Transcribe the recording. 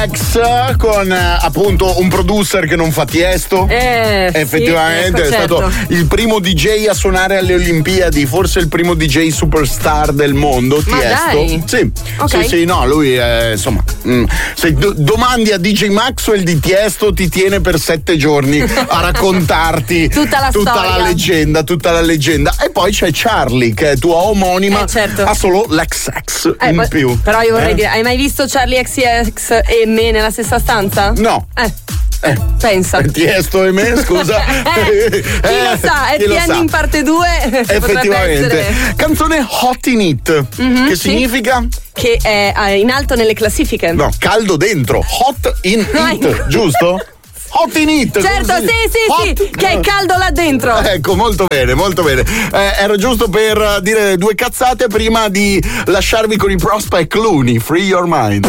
con appunto un producer che non fa Tiesto. Effettivamente sì, è stato il primo DJ a suonare alle Olimpiadi, forse il primo DJ superstar del mondo. Ma Tiesto. dai. Sì, okay. sì, no, lui insomma, se domandi a DJ Maxwell di Tiesto ti tiene per 7 giorni a raccontarti tutta la leggenda. E poi c'è Charlie, che è tua omonima, certo. ha solo l'XX in più. Però io vorrei dire, hai mai visto Charlie XCX e me nella stessa stanza? No. Pensa. Tiesto e me, scusa. Chi lo sa, è Tieni in parte 2. Effettivamente. Canzone Hot in It, che significa? Che è in alto nelle classifiche. No, caldo dentro. Hot in It, giusto? Hot in It. Certo, sì, che è caldo là dentro. Ecco, molto bene, molto bene. Era giusto per dire due cazzate prima di lasciarvi con i Prospect Clooney, Free Your Mind.